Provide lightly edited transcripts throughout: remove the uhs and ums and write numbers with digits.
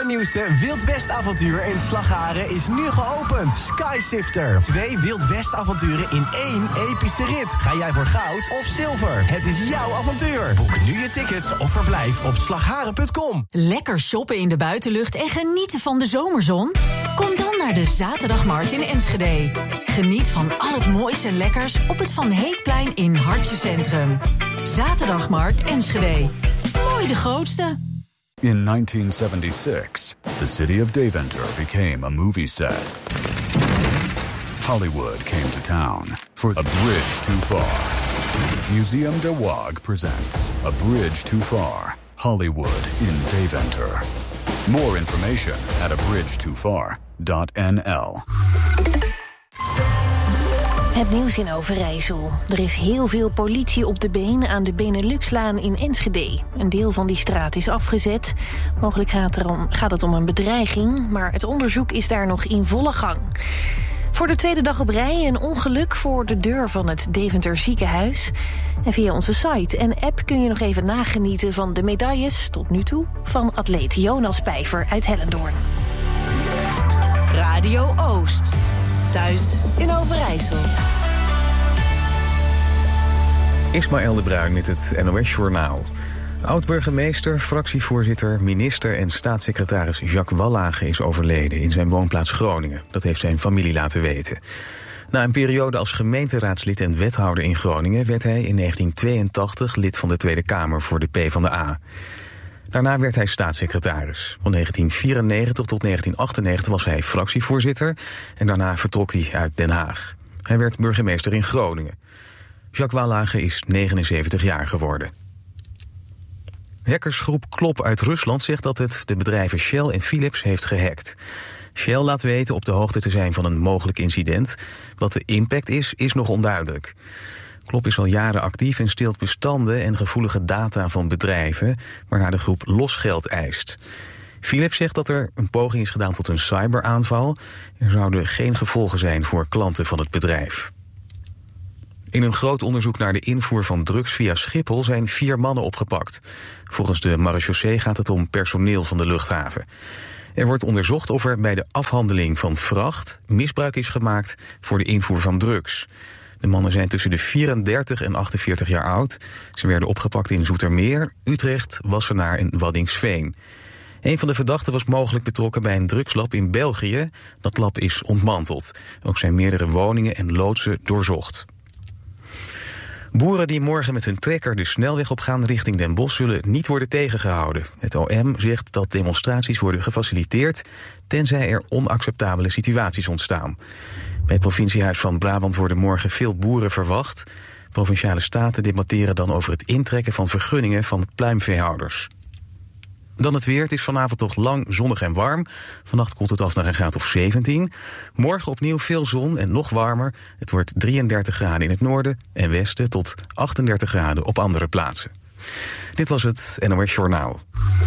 allernieuwste Wild West avontuur in Slagharen is nu geopend. Skysifter. 2 Wild West avonturen in 1 epische rit. Ga jij voor goud of zilver? Het is jouw avontuur. Boek nu je tickets of verblijf op slagharen.com. Lekker shoppen in de buitenlucht en genieten van de zomerzon? Kom dan naar de Zaterdagmarkt in Enschede. Geniet van al het moois en lekkers op het Van Heekplein in Hartje Centrum. Zaterdagmarkt Enschede. Mooi de grootste. In 1976, the city of Deventer became a movie set. Hollywood came to town for A Bridge Too Far. Museum de Waag presents A Bridge Too Far, Hollywood in Deventer. More information at abridgetofar.nl. Het nieuws in Overijssel. Er is heel veel politie op de been aan de Beneluxlaan in Enschede. Een deel van die straat is afgezet. Mogelijk gaat het om een bedreiging, maar het onderzoek is daar nog in volle gang. Voor de tweede dag op rij een ongeluk voor de deur van het Deventer ziekenhuis. En via onze site en app kun je nog even nagenieten van de medailles tot nu toe van atleet Jonas Pijver uit Hellendoorn. Radio Oost. Thuis in Overijssel. Ismaël de Bruin met het NOS-journaal. Oud-burgemeester, fractievoorzitter, minister en staatssecretaris Jacques Wallage is overleden in zijn woonplaats Groningen. Dat heeft zijn familie laten weten. Na een periode als gemeenteraadslid en wethouder in Groningen werd hij in 1982 lid van de Tweede Kamer voor de PvdA. Daarna werd hij staatssecretaris. Van 1994 tot 1998 was hij fractievoorzitter en daarna vertrok hij uit Den Haag. Hij werd burgemeester in Groningen. Jacques Wallage is 79 jaar geworden. Hackersgroep Klop uit Rusland zegt dat het de bedrijven Shell en Philips heeft gehackt. Shell laat weten op de hoogte te zijn van een mogelijk incident. Wat de impact is nog onduidelijk. Klop is al jaren actief en steelt bestanden en gevoelige data van bedrijven, waarna de groep losgeld eist. Philips zegt dat er een poging is gedaan tot een cyberaanval. Er zouden geen gevolgen zijn voor klanten van het bedrijf. In een groot onderzoek naar de invoer van drugs via Schiphol zijn 4 mannen opgepakt. Volgens de marechaussee gaat het om personeel van de luchthaven. Er wordt onderzocht of er bij de afhandeling van vracht misbruik is gemaakt voor de invoer van drugs. De mannen zijn tussen de 34 en 48 jaar oud. Ze werden opgepakt in Zoetermeer, Utrecht, Wassenaar en Waddinxveen. Een van de verdachten was mogelijk betrokken bij een drugslab in België. Dat lab is ontmanteld. Ook zijn meerdere woningen en loodsen doorzocht. Boeren die morgen met hun trekker de snelweg opgaan richting Den Bosch zullen niet worden tegengehouden. Het OM zegt dat demonstraties worden gefaciliteerd tenzij er onacceptabele situaties ontstaan. Bij het provinciehuis van Brabant worden morgen veel boeren verwacht. Provinciale staten debatteren dan over het intrekken van vergunningen van pluimveehouders. Dan het weer. Het is vanavond toch lang zonnig en warm. Vannacht koelt het af naar een graad of 17. Morgen opnieuw veel zon en nog warmer. Het wordt 33 graden in het noorden en westen tot 38 graden op andere plaatsen. Dit was het NOS Journaal.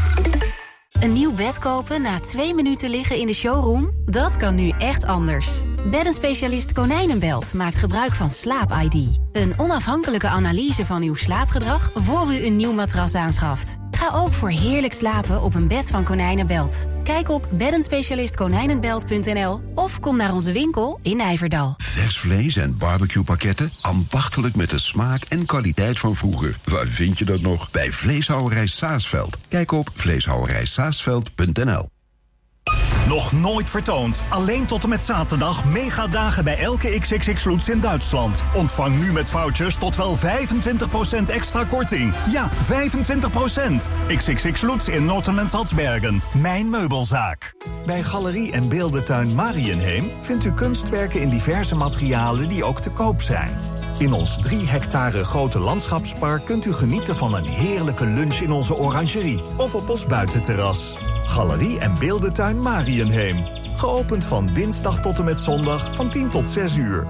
Een nieuw bed kopen na 2 minuten liggen in de showroom? Dat kan nu echt anders. Beddenspecialist Konijnenbelt maakt gebruik van Slaap-ID. Een onafhankelijke analyse van uw slaapgedrag voor u een nieuw matras aanschaft. Ga ook voor heerlijk slapen op een bed van Konijnenbelt. Kijk op beddenspecialistkonijnenbelt.nl of kom naar onze winkel in Nijverdal. Vers vlees en barbecuepakketten, ambachtelijk met de smaak en kwaliteit van vroeger. Waar vind je dat nog? Bij Vleeshouwerij Saasveld. Kijk op vleeshouwerijsaasveld.nl. Nog nooit vertoond. Alleen tot en met zaterdag megadagen bij elke XXX Lutz in Duitsland. Ontvang nu met vouchers tot wel 25% extra korting. Ja, 25%. XXX Lutz in Noorten en Salzbergen. Mijn meubelzaak. Bij Galerie en Beeldentuin Marienheem vindt u kunstwerken in diverse materialen die ook te koop zijn. In ons 3 hectare grote landschapspark kunt u genieten van een heerlijke lunch in onze orangerie of op ons buitenterras. Galerie en Beeldentuin Marienheem. Geopend van dinsdag tot en met zondag van 10 tot 6 uur.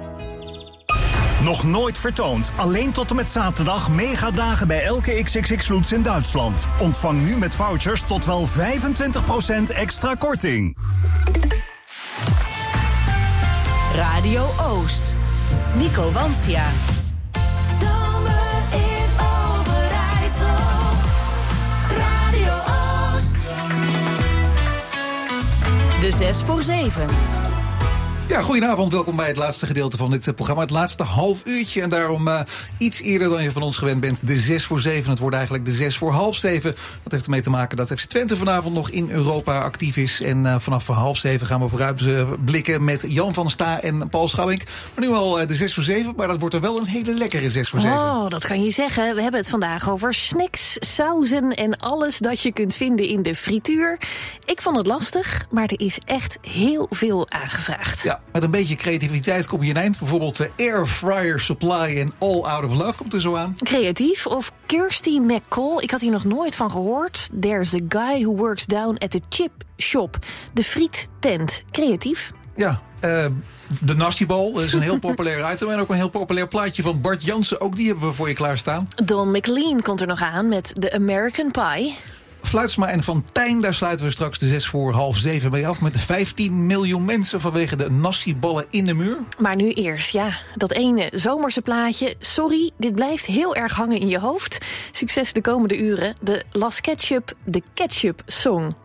Nog nooit vertoond. Alleen tot en met zaterdag megadagen bij elke XXX Lutz in Duitsland. Ontvang nu met vouchers tot wel 25% extra korting. Radio Oost. Nico Wansia. Zomer in Overijssel. Radio Oost. de 6 voor 7. Ja, goedenavond. Welkom bij het laatste gedeelte van dit programma. Het laatste half uurtje. En daarom iets eerder dan je van ons gewend bent. De 6 voor 7. Het wordt eigenlijk de 6 voor half 7. Dat heeft ermee te maken dat FC Twente vanavond nog in Europa actief is. En vanaf half 7 gaan we vooruit blikken met Jan van Sta en Paul Schouwink. Maar nu al de 6 voor 7. Maar dat wordt er wel een hele lekkere 6 voor 7. Oh, dat kan je zeggen. We hebben het vandaag over snacks, sauzen en alles dat je kunt vinden in de frituur. Ik vond het lastig, maar er is echt heel veel aangevraagd. Ja, met een beetje creativiteit kom je een eind. Bijvoorbeeld Air Fryer Supply en All Out of Love komt er zo aan. Creatief. Of Kirsty McCall. Ik had hier nog nooit van gehoord. There's a guy who works down at the chip shop. De friettent. Creatief. Ja, de nastybal is een heel populair item. En ook een heel populair plaatje van Bart Jansen. Ook die hebben we voor je klaarstaan. Don McLean komt er nog aan met de American Pie. Fluitsma en Van Tijn, daar sluiten we straks de 6 voor half 7 mee af. Met de 15 miljoen mensen vanwege de nasiballen in de muur. Maar nu eerst, ja, dat ene zomerse plaatje. Sorry, dit blijft heel erg hangen in je hoofd. Succes de komende uren. De Las Ketchup, de Ketchup Song.